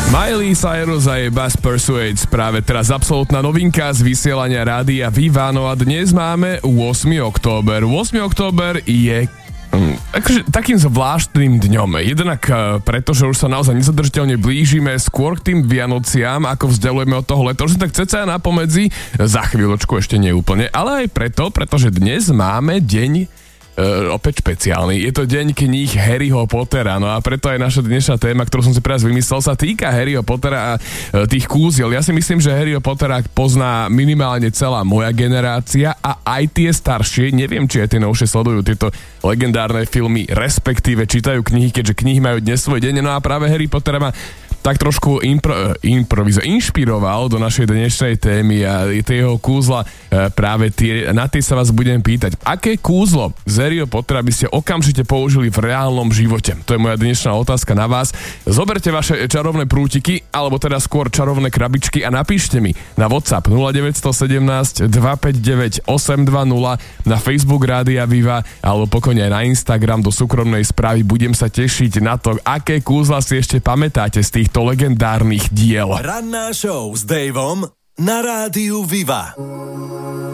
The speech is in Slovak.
Miley Cyrus a jej Bass Persuades, práve teraz absolútna novinka z vysielania rádia Viva. No a dnes máme 8. október. 8. október je takým zvláštnym dňom. Jednak preto, že už sa naozaj nezadržiteľne blížime skôr k tým Vianociam, ako vzdialujeme od toho leta. Už tak cca napomedzi, za chvíľočku ešte neúplne, ale aj pretože dnes máme deň opäť špeciálny. Je to deň kníh Harryho Pottera, no a preto aj naša dnešná téma, ktorú som si pre vás vymyslel, sa týka Harryho Pottera a tých kúziel. Ja si myslím, že Harryho Pottera pozná minimálne celá moja generácia a aj tie staršie, neviem, či aj tie novšie sledujú tieto legendárne filmy, respektíve čítajú knihy, keďže knihy majú dnes svoj deň. No a práve Harry Pottera ma tak trošku inšpiroval do našej dnešnej témy a tie jeho kúzla, práve na tie sa vás budem pýtať. Aké kúzlo z Harryho Pottera by ste okamžite použili v reálnom živote? To je moja dnešná otázka na vás. Zoberte vaše čarovné prútiky, alebo teda skôr čarovné krabičky a napíšte mi na WhatsApp 0917 259 820, na Facebook Rádia Viva, alebo pokojne aj na Instagram do súkromnej správy. Budem sa tešiť na to, aké kúzla si ešte pamätáte z týchto legendárnych diel. Ranná show s Davom na Rádiu Viva.